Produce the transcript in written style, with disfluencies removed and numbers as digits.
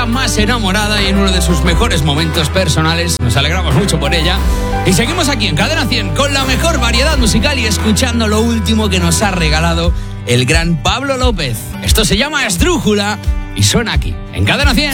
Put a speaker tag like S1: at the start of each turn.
S1: está más enamorada y en uno de sus mejores momentos personales. Nos alegramos mucho por ella. Y seguimos aquí en Cadena 100 con la mejor variedad musical y escuchando lo último que nos ha regalado el gran Pablo López. Esto se llama Esdrújula y suena aquí, en Cadena 100.